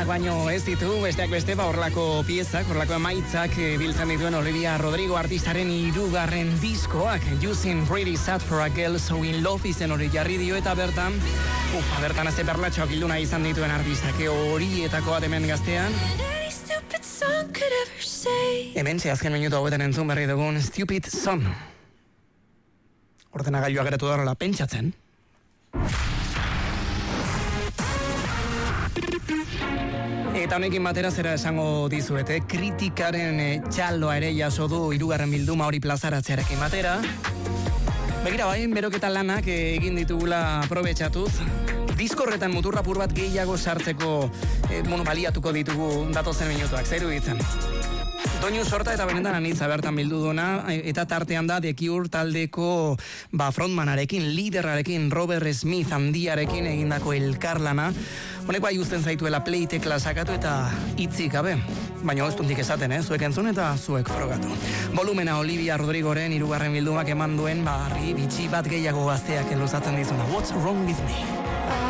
onak baino ez ditu, besteak beste, horrelako piezak, horrelako emaitzak biltzen dituen Olivia Rodrigo artistaren 3. diskoak, Using Pretty Sad for a Girl So In Love izen hori jarri dio eta bertan, bertan azte berlatxoak hilduna izan dituen artistak, horietako bat hemen gaztean. Hemen azken minutu hauetan entzun berri dugun Stupid Song. Ordenagailua geratu da horrela pentsatzen. Eta honekin batera zera esango dizuete, kritikaren txaldoa ere jaso du 3. bilduma hori plazaratzearekin batera. Begira bain, beroketa lanak egin ditugula aprobetxatuz. Diskorretan muturrapur bat gehiago sartzeko baliatuko ditugu datozen minutuak, zer ditzen. Doinu sorta eta benetan anitza bertan bildu duna, eta tartean da The Cure taldeko frontmanarekin, liderarekin, Robert Smith handiarekin egindako elkarlana. Honek bai uzten zaituela playtekla sakatu eta hitzik gabe. Baina ez duntik esaten, zuek entzun eta zuek frogatu. Volumena Olivia Rodrigoren 3. bildumak eman duen, harri bitxi bat gehiago gazteak luzatzen dizuna. What's wrong with me?